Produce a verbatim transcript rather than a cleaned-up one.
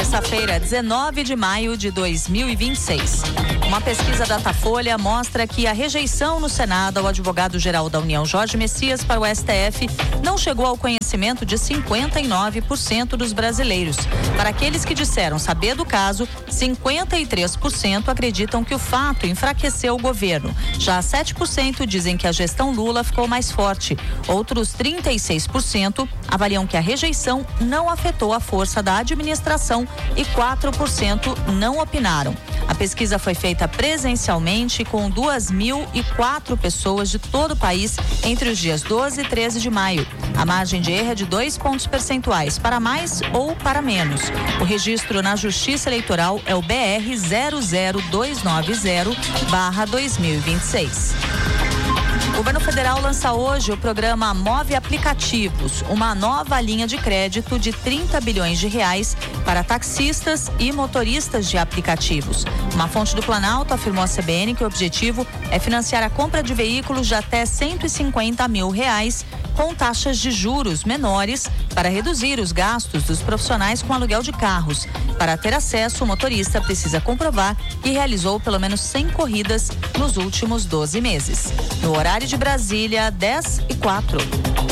terça-feira, dezenove de maio de dois mil e vinte e seis. Uma pesquisa Datafolha mostra que a rejeição no Senado ao advogado-geral da União, Jorge Messias, para o S T F não chegou ao conhecimento de cinquenta e nove por cento dos brasileiros. Para aqueles que disseram saber do caso, cinquenta e três por cento acreditam que o fato enfraqueceu o governo. Já sete por cento dizem que a gestão Lula ficou mais forte. Outros trinta e seis por cento avaliam que a rejeição não afetou a força da administração e quatro por cento não opinaram. A pesquisa foi feita presencialmente com duas mil e quatro pessoas de todo o país entre os dias doze e treze de maio. A margem de erro é de dois pontos percentuais, para mais ou para menos. O registro na Justiça Eleitoral é o B R zero zero dois nove zero barra dois mil e vinte e seis. O governo federal lança hoje o programa Move Aplicativos, uma nova linha de crédito de trinta bilhões de reais para taxistas e motoristas de aplicativos. Uma fonte do Planalto afirmou à C B N que o objetivo é financiar a compra de veículos de até cento e cinquenta mil reais com taxas de juros menores para reduzir os gastos dos profissionais com aluguel de carros. Para ter acesso, o motorista precisa comprovar que realizou pelo menos cem corridas nos últimos doze meses. No horário de Brasília, dez e quatro.